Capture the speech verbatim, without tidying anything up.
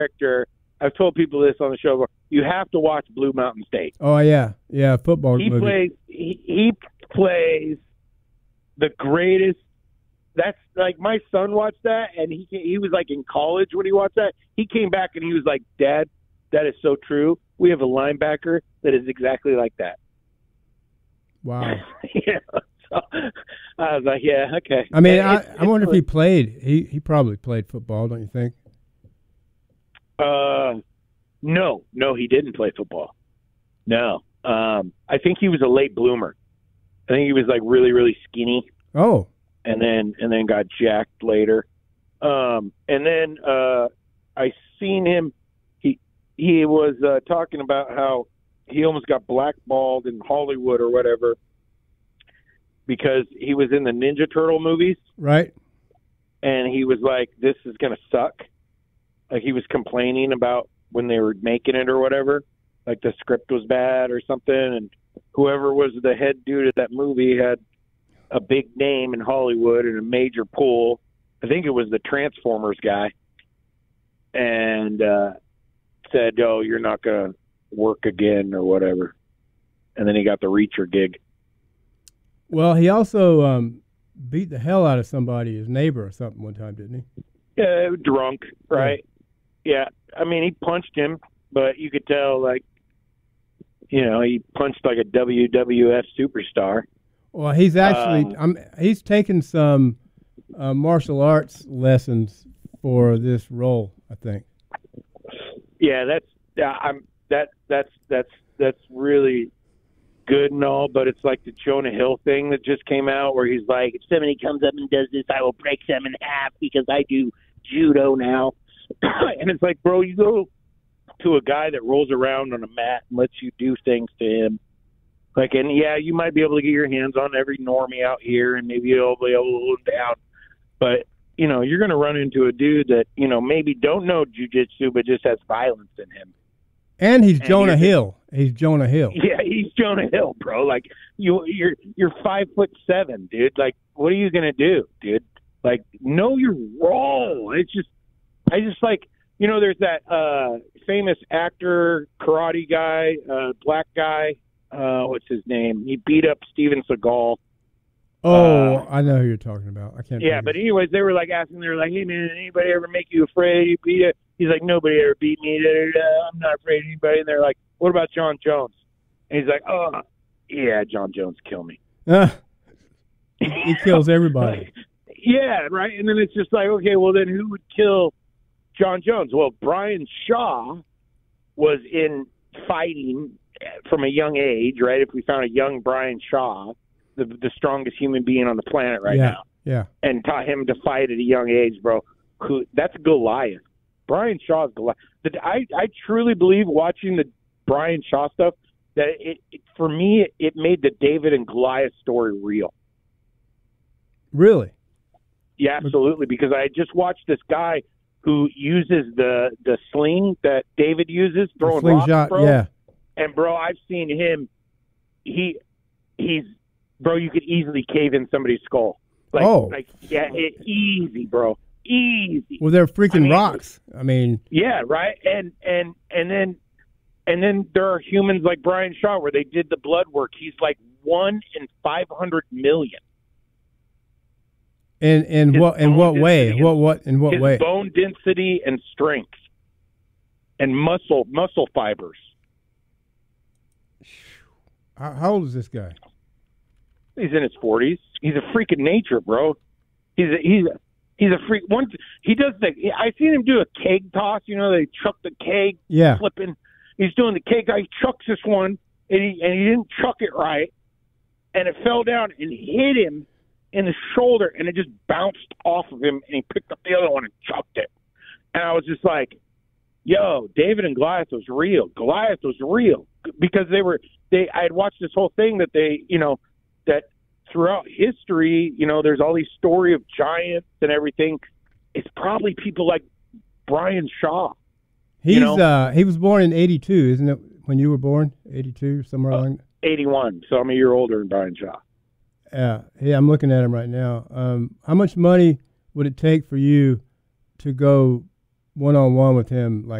character. I've told people this on the show. You have to watch Blue Mountain State. Oh yeah, yeah, football He movie. plays. He, he plays the greatest. That's like my son watched that, and he he was like in college when he watched that. He came back and he was like, "Dad, that is so true. We have a linebacker that is exactly like that." Wow. Yeah. So I was like, "Yeah, okay." I mean, And I, it's- I wonder it's if he played. He he probably played football, don't you think? Uh, no, no, he didn't play football. No, um, I think he was a late bloomer. I think he was like really, really skinny, Oh, and then and then got jacked later. Um, and then uh, I seen him. He he was uh, talking about how he almost got blackballed in Hollywood or whatever because he was in the Ninja Turtle movies, right. and he was like, "This is gonna suck." Like he was complaining about when they were making it or whatever, like the script was bad or something, and whoever was the head dude of that movie had a big name in Hollywood and a major pull. I think it was the Transformers guy, and uh, said, "Oh, you're not gonna work again or whatever," and then he got the Reacher gig. Well, he also um, beat the hell out of somebody, his neighbor or something, one time, didn't he? Yeah, drunk, right? Yeah, I mean, he punched him, but you could tell, like, you know, he punched like a W W F superstar. Well, he's actually Um, I'm, he's taken some uh, martial arts lessons for this role, I think. Yeah, that's yeah, I'm that that's that's that's really good and all, but it's like the Jonah Hill thing that just came out where he's like, if somebody comes up and does this, I will break them in half because I do judo now. And it's like, bro, you go to a guy that rolls around on a mat and lets you do things to him. Like, and yeah, you might be able to get your hands on every normie out here and maybe you'll be able to hold him down. But, you know, you're going to run into a dude that, you know, maybe don't know jujitsu, but just has violence in him. And he's And Jonah he's- Hill. He's Jonah Hill. Yeah, he's Jonah Hill, bro. Like you, you're you're five foot seven, dude. Like, what are you gonna do, dude? Like, know your role. It's just, I just like, you know, there's that uh, famous actor, karate guy, uh, black guy. Uh, what's his name? He beat up Steven Seagal. Oh, Uh, I know who you're talking about. I can't. Yeah, think but of- anyways, they were like asking, they were like, "Hey man, anybody ever make you afraid? You beat it?" He's like, "Nobody ever beat me. Da, da, da. I'm not afraid of anybody." And they're like, "What about John Jones?" And he's like, "Oh, yeah, John Jones kill me." Uh, he, he kills everybody. Yeah, right. And then it's just like, okay, well then who would kill John Jones? Well, Brian Shaw was in fighting from a young age, right? If we found a young Brian Shaw, the the strongest human being on the planet right yeah, now, yeah. and taught him to fight at a young age, bro. Who that's Goliath. Brian Shaw's Goliath. The, I I truly believe watching the Brian Shaw stuff that it, it for me it, it made the David and Goliath story real. Really? Yeah, absolutely. Because I just watched this guy who uses the the sling that David uses throwing rocks, Slingshot. bro. Yeah. And bro, I've seen him. He he's bro. You could easily cave in somebody's skull. Like, Oh. like yeah, it, easy, bro, easy. Well, they're freaking I mean- rocks. I mean, Yeah, right. And and and then and then there are humans like Brian Shaw where they did the blood work. He's like one in five hundred million. in in His what in bone what way? density What what in what His way? bone density and strength and muscle muscle fibers. How, how old is this guy? He's in his forties. He's a freak of nature, bro. He's a, he's a, he's a freak. Once he does the, I seen him do a keg toss. You know, they chuck the keg, Yeah. flipping. He's doing the keg. He chucks this one, and he and he didn't chuck it right, and it fell down and hit him in the shoulder, and it just bounced off of him, and he picked up the other one and chucked it. And I was just like, yo, David and Goliath was real. Goliath was real because they were they. I had watched this whole thing that they, you know, that throughout history, you know, there's all these story of giants and everything. It's probably people like Brian Shaw. He's You know? uh he was born in eighty-two, isn't it? When you were born, eighty-two, somewhere Uh, along. eighty-one, so I'm a year older than Brian Shaw. Yeah, yeah. I'm looking at him right now. Um, how much money would it take for you to go one on one with him like